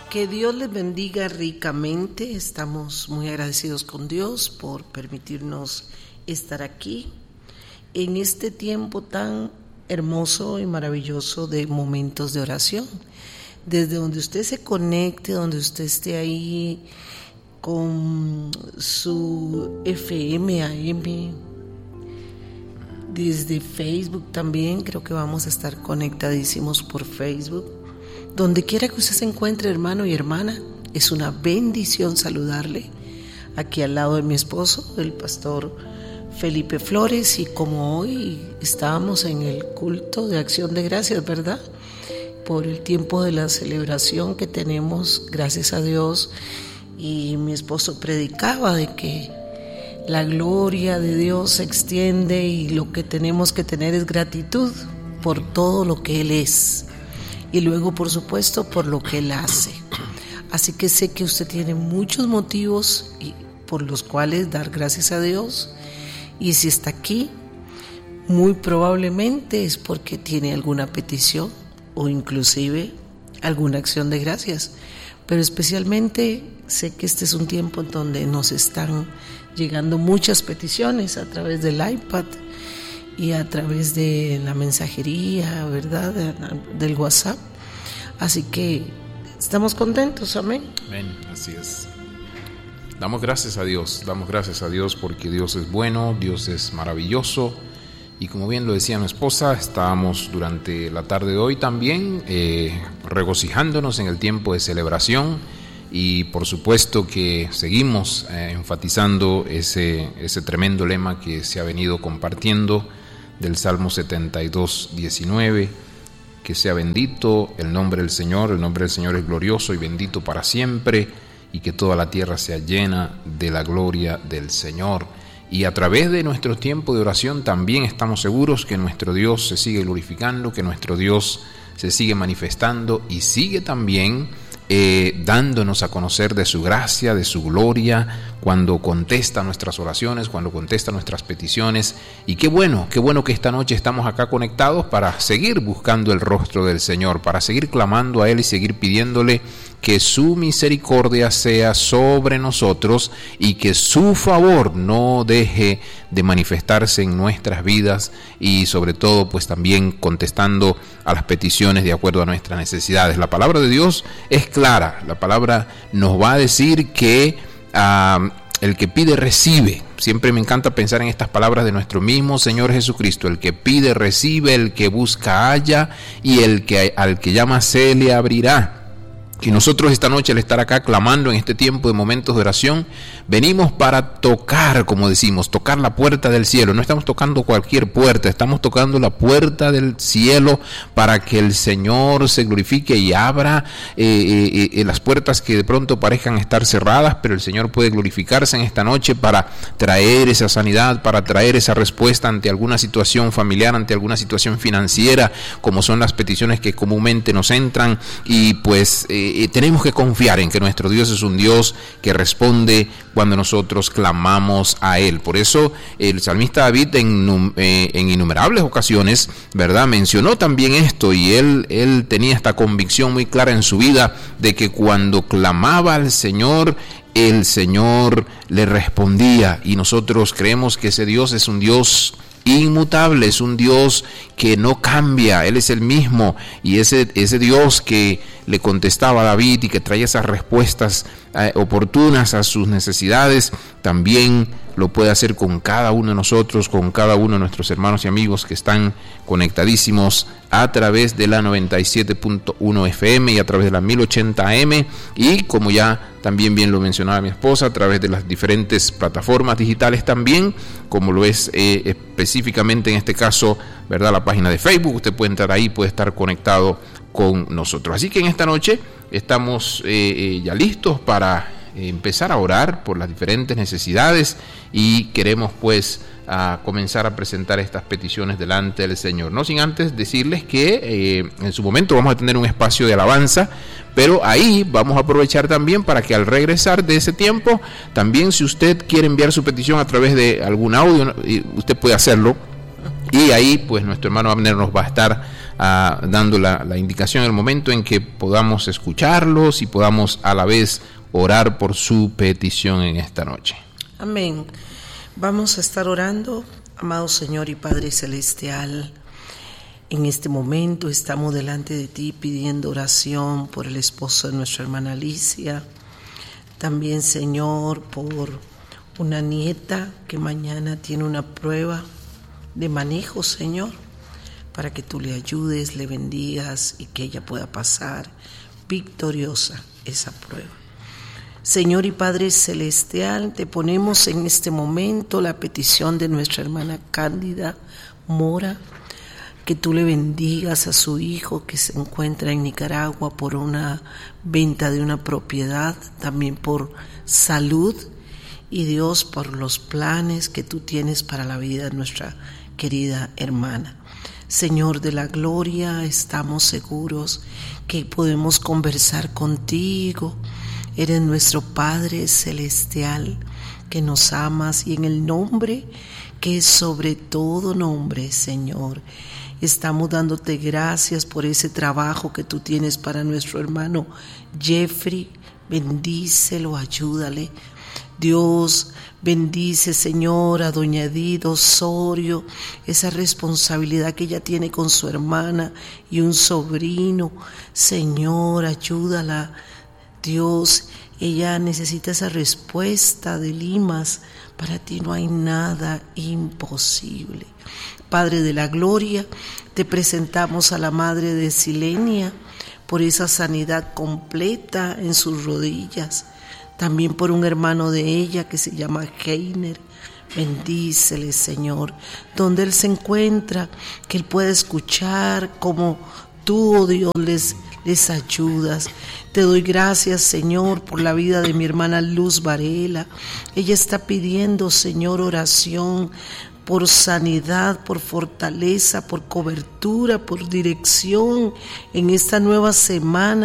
Que Dios les bendiga ricamente. Estamos muy agradecidos con Dios por permitirnos estar aquí en este tiempo tan hermoso y maravilloso de momentos de oración. Desde donde usted se conecte, donde usted esté ahí con su FM, AM, desde Facebook también, creo que vamos a estar conectadísimos por Facebook. Donde quiera que usted se encuentre, hermano y hermana, es una bendición saludarle. Aquí al lado de mi esposo, el pastor Felipe Flores, y como hoy estábamos en el culto de acción de gracias, ¿verdad? Por el tiempo de la celebración que tenemos, gracias a Dios, y mi esposo predicaba de que la gloria de Dios se extiende y lo que tenemos que tener es gratitud por todo lo que Él es. Y luego, por supuesto, por lo que Él hace. Así que sé que usted tiene muchos motivos por los cuales dar gracias a Dios. Y si está aquí, muy probablemente es porque tiene alguna petición o inclusive alguna acción de gracias. Pero especialmente sé que este es un tiempo en donde nos están llegando muchas peticiones a través del iPad y a través de la mensajería, ¿verdad? Del WhatsApp. Así que estamos contentos, amén. Amén, así es. Damos gracias a Dios porque Dios es bueno, Dios es maravilloso. Y como bien lo decía mi esposa, estábamos durante la tarde de hoy también regocijándonos en el tiempo de celebración. Y por supuesto que seguimos enfatizando ese tremendo lema que se ha venido compartiendo del Salmo 72, 19, que sea bendito el nombre del Señor es glorioso y bendito para siempre, y que toda la tierra sea llena de la gloria del Señor. Y a través de nuestro tiempo de oración también estamos seguros que nuestro Dios se sigue glorificando, que nuestro Dios se sigue manifestando y sigue también dándonos a conocer de su gracia, de su gloria, cuando contesta nuestras oraciones, cuando contesta nuestras peticiones. Y qué bueno que esta noche estamos acá conectados para seguir buscando el rostro del Señor, para seguir clamando a Él y seguir pidiéndole que su misericordia sea sobre nosotros y que su favor no deje de manifestarse en nuestras vidas, y sobre todo pues también contestando a las peticiones de acuerdo a nuestras necesidades. La palabra de Dios es clara, la palabra nos va a decir que el que pide recibe. Siempre me encanta pensar en estas palabras de nuestro mismo Señor Jesucristo: el que pide recibe, el que busca halla, y al que llama se le abrirá. Y nosotros esta noche, al estar acá clamando en este tiempo de momentos de oración, venimos para tocar, como decimos, tocar la puerta del cielo. No estamos tocando cualquier puerta, estamos tocando la puerta del cielo para que el Señor se glorifique y abra las puertas que de pronto parezcan estar cerradas, pero el Señor puede glorificarse en esta noche para traer esa sanidad, para traer esa respuesta ante alguna situación familiar, ante alguna situación financiera, como son las peticiones que comúnmente nos entran. Y pues tenemos que confiar en que nuestro Dios es un Dios que responde cuando nosotros clamamos a Él. Por eso el salmista David en innumerables ocasiones, ¿verdad?, mencionó también esto, y él tenía esta convicción muy clara en su vida de que cuando clamaba al Señor, el Señor le respondía. Y nosotros creemos que ese Dios es un Dios inmutable, es un Dios que no cambia, Él es el mismo, y ese Dios que le contestaba a David y que traía esas respuestas oportunas a sus necesidades, también lo puede hacer con cada uno de nosotros, con cada uno de nuestros hermanos y amigos que están conectadísimos a través de la 97.1 FM y a través de la 1080 AM, y como ya también bien lo mencionaba mi esposa, a través de las diferentes plataformas digitales también, como lo es específicamente en este caso, ¿verdad?, la página de Facebook. Usted puede entrar ahí, puede estar conectado con nosotros. Así que en esta noche estamos ya listos para empezar a orar por las diferentes necesidades, y queremos pues a comenzar a presentar estas peticiones delante del Señor. No sin antes decirles que en su momento vamos a tener un espacio de alabanza, pero ahí vamos a aprovechar también para que al regresar de ese tiempo, también si usted quiere enviar su petición a través de algún audio, usted puede hacerlo, y ahí pues nuestro hermano Abner nos va a estar dando la indicación, el momento en que podamos escucharlos y podamos a la vez orar por su petición en esta noche. Amén. Vamos a estar orando, amado Señor y Padre Celestial. En este momento estamos delante de ti pidiendo oración por el esposo de nuestra hermana Alicia. También, Señor, por una nieta que mañana tiene una prueba de manejo, Señor, para que tú le ayudes, le bendigas y que ella pueda pasar victoriosa esa prueba. Señor y Padre Celestial, te ponemos en este momento la petición de nuestra hermana Cándida Mora, que tú le bendigas a su hijo que se encuentra en Nicaragua por una venta de una propiedad, también por salud, y Dios, por los planes que tú tienes para la vida de nuestra querida hermana. Señor de la gloria, estamos seguros que podemos conversar contigo. Eres nuestro Padre Celestial, que nos amas, y en el nombre que es sobre todo nombre, Señor, estamos dándote gracias por ese trabajo que tú tienes para nuestro hermano Jeffrey. Bendícelo, ayúdale. Dios, bendice, Señor, a doña Edith Osorio, esa responsabilidad que ella tiene con su hermana y un sobrino. Señor, ayúdala. Dios, ella necesita esa respuesta de Limas. Para ti no hay nada imposible. Padre de la gloria, te presentamos a la madre de Silenia por esa sanidad completa en sus rodillas. También por un hermano de ella que se llama Heiner. Bendícele, Señor, donde él se encuentra, que él pueda escuchar como tú, oh Dios, les ayudas. Te doy gracias, Señor, por la vida de mi hermana Luz Varela. Ella está pidiendo, Señor, oración por sanidad, por fortaleza, por cobertura, por dirección en esta nueva semana